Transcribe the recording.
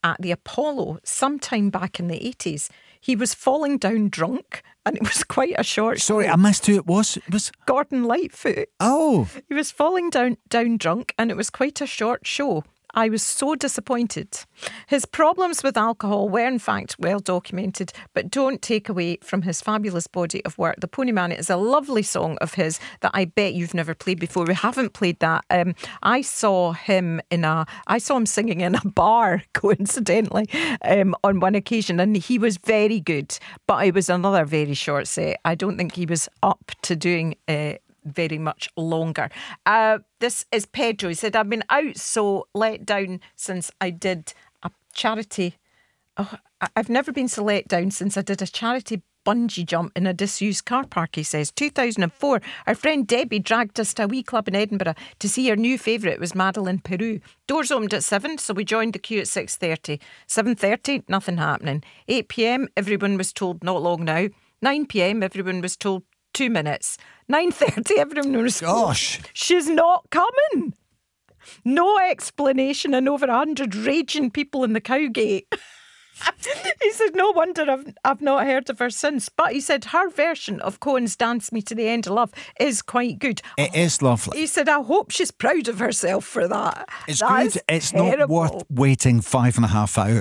at the Apollo sometime back in the 80s. He was falling down drunk, and it was quite a short Sorry, show. I missed who it was. It was Gordon Lightfoot. Oh, He was falling down drunk, and it was quite a short show. I was so disappointed. His problems with alcohol were in fact well documented, but don't take away from his fabulous body of work. The Pony Man is a lovely song of his that I bet you've never played before. We haven't played that. I saw him singing in a bar, coincidentally, on one occasion, and he was very good, but it was another very short set. I don't think he was up to doing very much longer. This is Pedro. He said, I've been out so let down since I did a charity. I've never been so let down since I did a charity bungee jump in a disused car park, he says. 2004, our friend Debbie dragged us to a wee club in Edinburgh to see her new favourite. It was Madeleine Peru. Doors opened at 7, so we joined the queue at 6:30. 7:30, nothing happening. 8 p.m, everyone was told not long now. 9 p.m, everyone was told 2 minutes. 9:30, everyone was told, gosh. she's not coming. No explanation, and over 100 raging people in the Cowgate. He said, no wonder I've not heard of her since. But he said her version of Cohen's Dance Me to the End of Love is quite good. It is lovely. He said, I hope she's proud of herself for that. It's That good. is It's terrible. not worth waiting 5.5 hours.